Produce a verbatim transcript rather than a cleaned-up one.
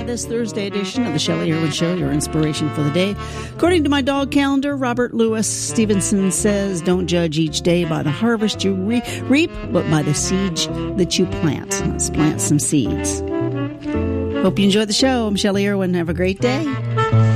this Thursday edition of the Shelley Irwin Show, your inspiration for the day. According to my dog calendar, Robert Louis Stevenson says, don't judge each day by the harvest you re- reap, but by the seeds that you plant. Let's plant some seeds. Hope you enjoy the show. I'm Shelley Irwin. Have a great day.